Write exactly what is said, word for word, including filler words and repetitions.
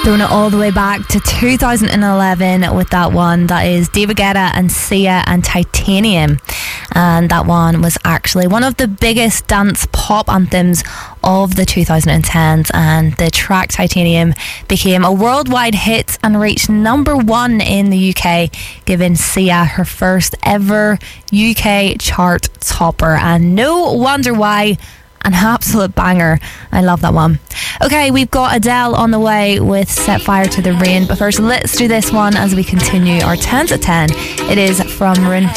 Throwing it all the way back to two thousand eleven with that one. That is David Guetta and Sia and Titanium. And that one was actually one of the biggest dance pop anthems of the twenty tens, and the track Titanium became a worldwide hit and reached number one in the U K, giving Sia her first ever U K chart topper. And no wonder why. An absolute banger. I love that one. Okay, we've got Adele on the way with Set Fire to the Rain, but first let's do this one as we continue our ten to ten. It is from Maroon